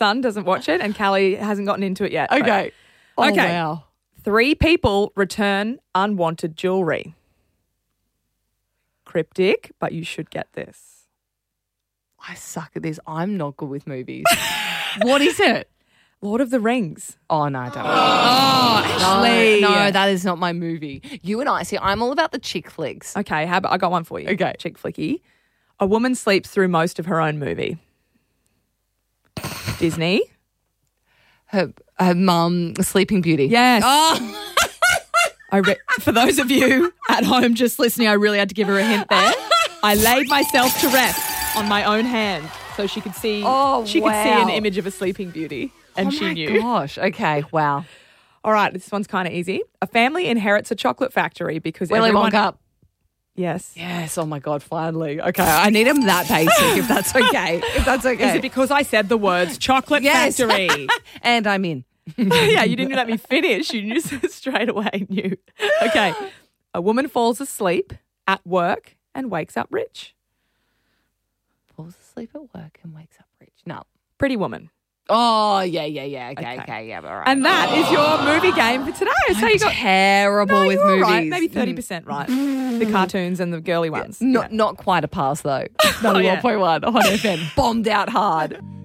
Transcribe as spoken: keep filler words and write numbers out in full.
son doesn't watch it and Callie hasn't gotten into it yet. Okay. But, Oh, okay. wow. Three people return unwanted jewelry. Cryptic, but you should get this. I suck at this. I'm not good with movies. What is it? Lord of the Rings. Oh, no, I don't. Oh, Ashley. No, no, that is not my movie. You and I, see, I'm all about the chick flicks. Okay, how about, I got one for you. Okay. Chick flicky. A woman sleeps through most of her own movie. Disney. Her, her mum, Sleeping Beauty. Yes. Oh. I re- For those of you at home just listening, I really had to give her a hint there. I laid myself to rest on my own hand so she could see Oh, she could see wow. an image of a Sleeping Beauty. And Oh she my knew. gosh. Okay. Wow. All right, this one's kind of easy. A family inherits a chocolate factory because Willy everyone... Wonka. Yes. Yes. Oh my God. Finally. Okay. I need him that basic. If that's okay. If that's okay. Is it because I said the words chocolate Yes. factory? And I'm in. Yeah, you didn't let me finish. You just straight away knew. Okay. A woman falls asleep at work and wakes up rich. Falls asleep at work and wakes up rich. No. Pretty Woman. Oh yeah, yeah, yeah. Okay, okay, Okay. yeah. All right. And that is your movie game for today. So you got terrible No, with you were movies. right. Maybe thirty percent right. The cartoons and the girly ones. Not Yeah. not quite a pass though. Oh, yeah. ninety-one point one on F M. Bombed out hard.